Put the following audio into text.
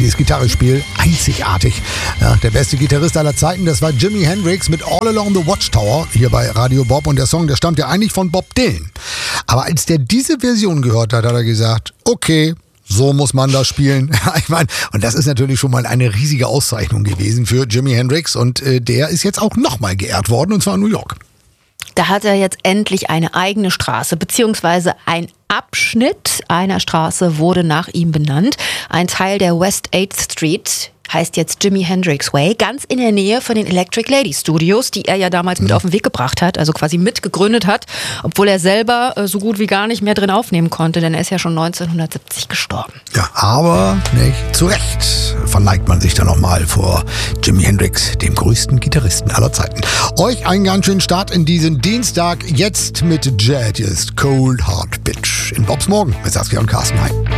Dieses Gitarrespiel, einzigartig. Ja, der beste Gitarrist aller Zeiten, das war Jimi Hendrix mit All Along the Watchtower, hier bei Radio Bob. Und der Song, der stammt ja eigentlich von Bob Dylan. Aber als der diese Version gehört hat, hat er gesagt, okay, so muss man das spielen. Ich meine, und das ist natürlich schon mal eine riesige Auszeichnung gewesen für Jimi Hendrix. Und der ist jetzt auch nochmal geehrt worden, und zwar in New York. Da hat er jetzt endlich eine eigene Straße, beziehungsweise ein Abschnitt einer Straße wurde nach ihm benannt. Ein Teil der West 8th Street heißt jetzt Jimi Hendrix Way, ganz in der Nähe von den Electric Lady Studios, die er ja damals mit auf den Weg gebracht hat, also quasi mitgegründet hat, obwohl er selber so gut wie gar nicht mehr drin aufnehmen konnte, denn er ist ja schon 1970 gestorben. Ja, aber nicht zu Recht verneigt man sich da nochmal vor Jimi Hendrix, dem größten Gitarristen aller Zeiten. Euch einen ganz schönen Start in diesen Dienstag, jetzt mit Jet ist Cold Hard Bitch in Bobs Morgen mit Saskia und Carsten. Hi.